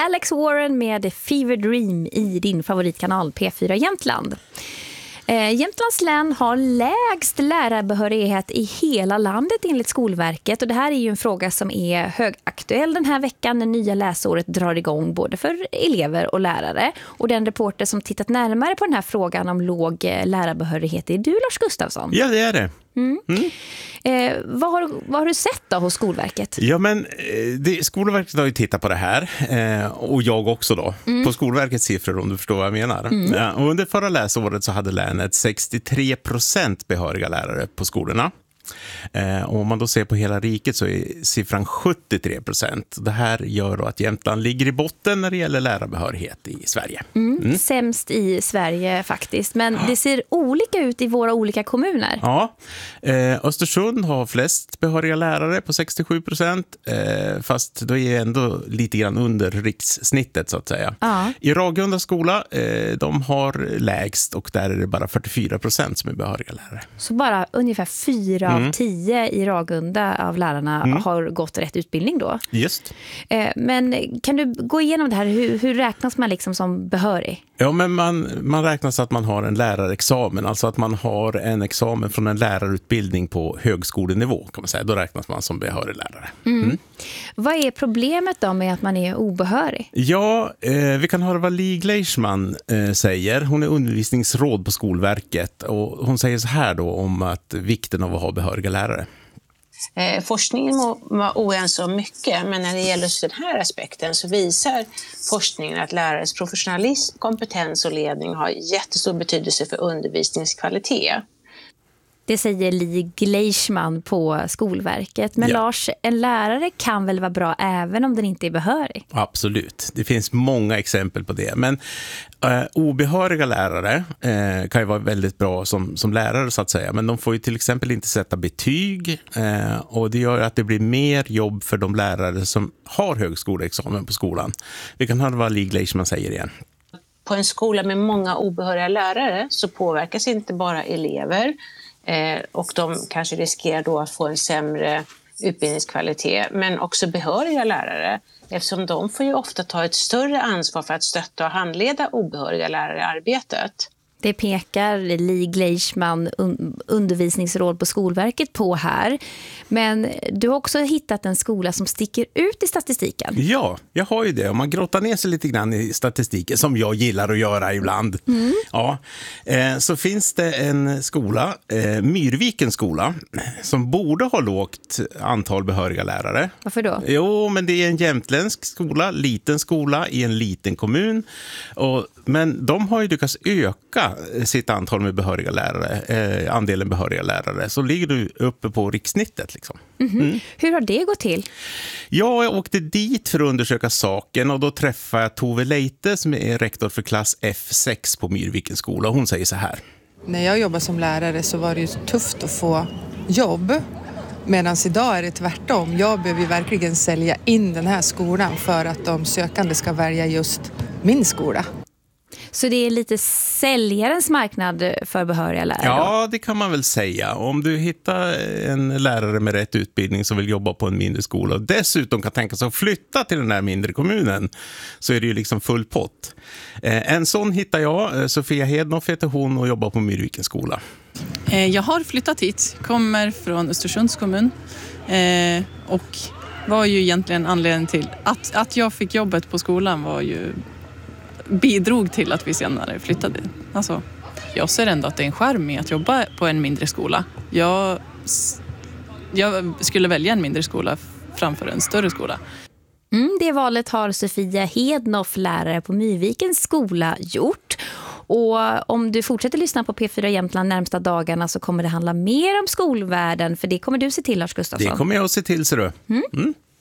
Alex Warren med Fever Dream i din favoritkanal P4 Jämtland. Jämtlands län har lägst lärarbehörighet i hela landet enligt Skolverket, och det här är ju en fråga som är högaktuell den här veckan när nya läsåret drar igång både för elever och lärare. Och den reporter som tittat närmare på den här frågan om låg lärarbehörighet är du, Lars Gustafsson. Ja, det är det. Vad har du sett då hos Skolverket? Ja, men Skolverket har ju tittat på det här och jag också då. På Skolverkets siffror, om du förstår vad jag menar. Ja, och under förra läsåret så hade länet 63% behöriga lärare på skolorna. Och om man då ser på hela riket så är siffran 73%. Det här gör då att Jämtland ligger i botten när det gäller lärarbehörighet i Sverige. Sämst i Sverige faktiskt, men det ser olika ut i våra olika kommuner. Ja, Östersund har flest behöriga lärare på 67%, fast då är ändå lite grann under rikssnittet så att säga. I Ragunda skola, de har lägst och där är det bara 44% som är behöriga lärare. Så bara ungefär 4 av 10 i Ragunda av lärarna har gått rätt utbildning då. Just. Men kan du gå igenom det här? Hur räknas man liksom som behörig? Ja, men man räknar så att man har en lärarexamen, alltså att man har en examen från en lärarutbildning på högskolenivå kan man säga. Då räknas man som behörig lärare. Vad är problemet då med att man är obehörig? Ja, vi kan höra vad Li Gleichman säger. Hon är undervisningsråd på Skolverket och hon säger så här då om att vikten av att ha behöriga lärare. Forskningen var oense om mycket, men när det gäller den här aspekten så visar forskningen att lärares professionalism, kompetens och ledning har jättestor betydelse för undervisningskvalitet. Det säger Li Gleichman på Skolverket. Men Lars, en lärare kan väl vara bra även om den inte är behörig? Absolut. Det finns många exempel på det. Men obehöriga lärare kan ju vara väldigt bra som lärare så att säga. Men de får ju till exempel inte sätta betyg. Och det gör att det blir mer jobb för de lärare som har högskoleexamen på skolan. Vi kan höra vad Li Gleichman säger igen. På en skola med många obehöriga lärare så påverkas inte bara elever, och de kanske riskerar då att få en sämre utbildningskvalitet, men också behöriga lärare, eftersom de får ju ofta ta ett större ansvar för att stötta och handleda obehöriga lärare i arbetet. Det pekar Li Gleichman, undervisningsråd på Skolverket, på här. Men du har också hittat en skola som sticker ut i statistiken. Ja, jag har ju det. Om man grottar ner sig lite grann i statistiken, som jag gillar att göra ibland, så finns det en skola, Myrvikens skola, som borde ha lågt antal behöriga lärare. Varför då? Jo, men det är en jämtländsk skola, liten skola i en liten kommun. Men de har ju lyckats öka sitt antal med behöriga lärare, andelen behöriga lärare, så ligger du uppe på rikssnittet liksom. Hur har det gått till? Ja, jag åkte dit för att undersöka saken och då träffade jag Tove Leite som är rektor för klass F6 på Myrvikens skola. Hon säger så här. När jag jobbade som lärare så var det ju tufft att få jobb. Medan idag är det tvärtom. Jag behöver verkligen sälja in den här skolan för att de sökande ska välja just min skola. Så det är lite säljarens marknad för behöriga lärare? Ja, det kan man väl säga. Om du hittar en lärare med rätt utbildning som vill jobba på en mindre skola och dessutom kan tänka sig att flytta till den här mindre kommunen, så är det ju liksom full pott. En sån hittar jag. Sofia Hednoff heter hon och jobbar på Myrvikens skola. Jag har flyttat hit, kommer från Östersunds kommun och var ju egentligen anledningen till att jag fick jobbet på skolan var ju bidrog till att vi senare flyttade. Alltså, jag ser ändå att det är en charm i att jobba på en mindre skola. Jag skulle välja en mindre skola framför en större skola. Det valet har Sofia Hednoff, lärare på Myrvikens skola, gjort. Och om du fortsätter lyssna på P4 Jämtland närmsta dagarna så kommer det handla mer om skolvärlden, för det kommer du se till, Lars Gustafsson. Det kommer jag att se till, ser du.